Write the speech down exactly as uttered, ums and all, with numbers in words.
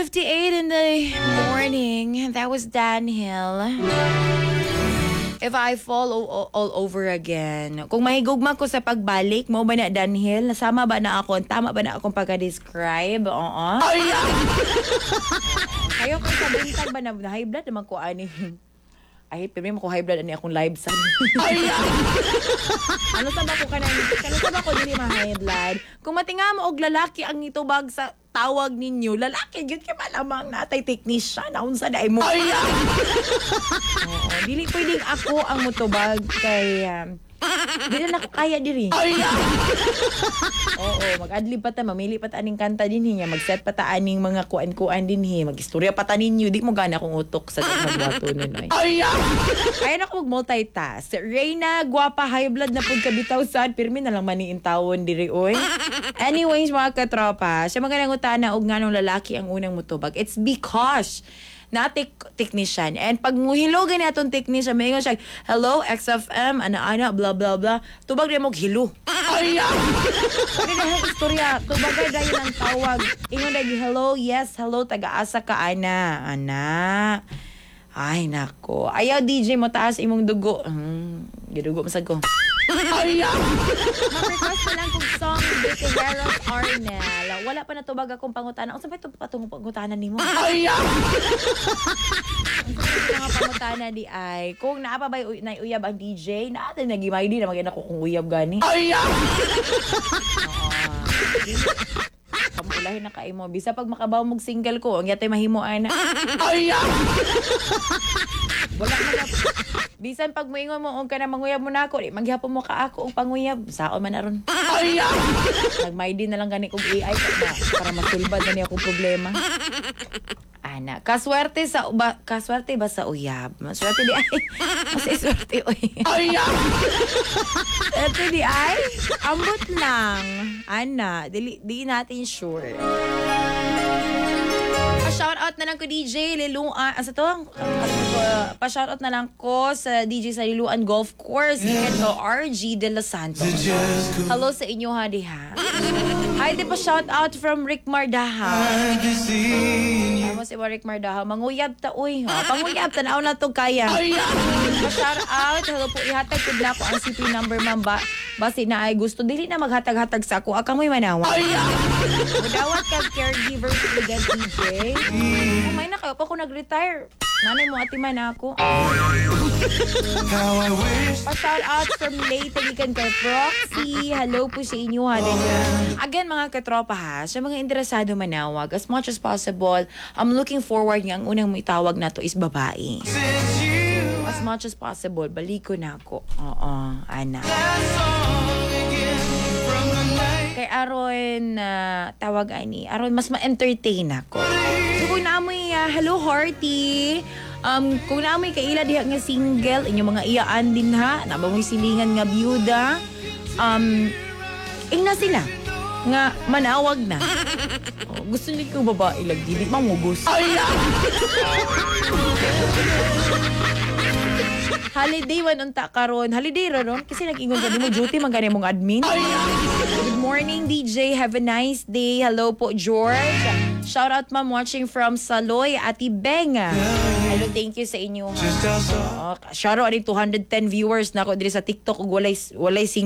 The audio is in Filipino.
fifty-eight in the morning. That was Danhill. If I fall o- all over again. Kung mahigugma ko sa pagbalik, mo ba na Danhill? Nasama ba na ako? Tama ba na akong pagka-describe? Oo. Kayo kung sa bintag ba na, na high blood naman ko ani. Ay, pero mo ko high blood ani akong live san. Ano sa ba ko kanan? Ano sa ba ko dili ma-high blood? Kung matinga mo og lalaki ang itubag sa tawag ninyo, lalaki gyud kay malamang natay technician naun sa dai mo. Oo, dili pwedeng ako ang mutubag kay um, dili na ko kaya diri. Oo, mag-adlib pa ta, mamili pa ta aning kanta dinhi niya, mag-set pa ta aning mga kuan-kuan dinhi, mag-istorya pa ta ninyo, di mo gana kong utok sa magwato nun ay. Kaya na ko mag-multitask. Reyna, guwapa, high blood na pud kabitaw sad, pirmi na lang maniin tawon diri oy. Anyways, mga katropa, sa mga nangutana og nganong lalaki ang unang mutubag, it's because na tek- technician. And pag muhilogan na itong technician, may siya, hello, X F M, ana-ana, blah, blah, blah. Tubag rin mo, hilo. Ay, Pwede na yung istorya. Tubagay dahil ang tawag. Ingon dahil, hello, yes, hello, taga-asa ka, ana. Ana. Ay, nako. Ayaw, D J, mo taas imong dugo. Hmm, gidugo masag ko. Ma-request na lang kong song Vicky Heros Arnel. Wala pa natubag akong pangutana. Ang sabay ito patungong pangutana ni mo. Ang sabay mga pangutana di ay, kung naapa ba na uyab ang D J, natin nagimay din na magyan ako kung uyab gani. Kamulahin na kayo mo. Bisa pag makabaw mong single ko, ang yatay mahimuan na. Wala na. Bisan pag moingon mo og kana manguyab mo na ako, di maghapon mo ka ako og panguyab. Saon man aron. Nagmay din na lang gani kog A I para, para masulbad na niya akong problema. Ana, kaswerte sa ba, kaswerte ba sa uyab? Maswerte di ay. Mas swerte oy. Ito di ay ambot lang. Ana, dili di natin sure. Pa-shoutout na lang ko D J Liluan. Asa to? Uh, pa-shoutout na lang ko sa D J sa Liluan Golf Course. Ikan ko R G De Los Santos. Hello sa inyo ha diha. Hi di pa-shoutout from Rick Mardaha. Amo si Rick Mardaha. Manguyab ta uy. Ha? Panguyab tanaw na to kaya. Pa-shoutout. Hello po ihatag ko na ko ang C P number ma'am ba. Basi na ay gusto dili na maghatag-hatag sa ako. Akamoy manawa. Mudawat kag caregiver sa D J. May na kayo pa ako nag-retire. Nanay mo ati man ako. Pa-shout out from Leyte gikan kay Proxy. Hello po sa inyo ha. Again mga katropa ha, sa mga interesado manawag, as much as possible, I'm looking forward nga ang unang may tawag na to is babae. As much as possible, baliko na ako. Oo, ana. Kay Aron na uh, tawag ani, Aron mas ma-entertain ako. So kung naamoy uh, hello Hearty, um kung naamoy kaila diha nga single, inyo mga iyaan din ha, na ba mo'y silingan nga byuda, um ingna sila nga manawag na. Oh, gusto niyo ko babae lang dili mamugos. Holiday man unta karon. Holiday ra ron kasi nag-ingon gani mo duty man gani mong admin. Good morning D J, have a nice day. Hello po George. Shout out ma'am watching from Saloy, Ati Beng. Hello, thank you sa inyo. Uh, shout out aning two hundred ten viewers na ako diri sa TikTok ug walay walay